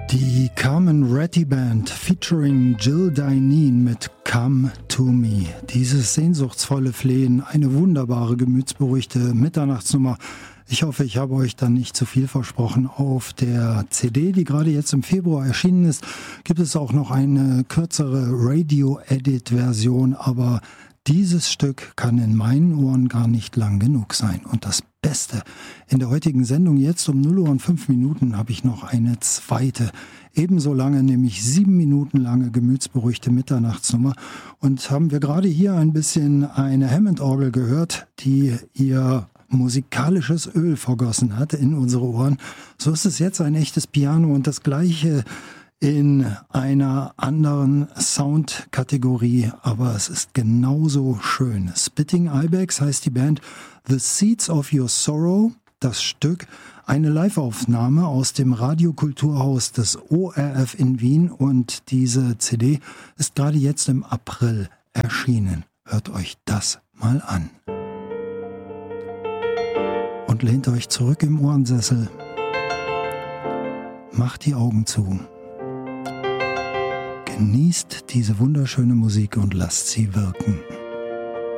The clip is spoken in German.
Die Carmen Ratty Band featuring Jill Dineen mit Come to Me. Dieses sehnsuchtsvolle Flehen, eine wunderbare, gemütsberuhigte Mitternachtsnummer. Ich hoffe, ich habe euch dann nicht zu viel versprochen. Auf der CD, die gerade jetzt im Februar erschienen ist, gibt es auch noch eine kürzere Radio-Edit-Version, aber dieses Stück kann in meinen Ohren gar nicht lang genug sein. Und das Beste in der heutigen Sendung, jetzt um 0 Uhr und 5 Minuten, habe ich noch eine zweite, ebenso lange, nämlich 7 Minuten lange gemütsberuhigte Mitternachtsnummer. Und haben wir gerade hier ein bisschen eine Hammond-Orgel gehört, die ihr musikalisches Öl vergossen hat in unsere Ohren. So ist es jetzt ein echtes Piano und das Gleiche in einer anderen Soundkategorie, aber es ist genauso schön. Spitting Ibex heißt die Band, The Seeds of Your Sorrow, das Stück, eine Live-Aufnahme aus dem Radiokulturhaus des ORF in Wien und diese CD ist gerade jetzt im April erschienen. Hört euch das mal an. Und lehnt euch zurück im Ohrensessel. Macht die Augen zu. Genießt diese wunderschöne Musik und lasst sie wirken.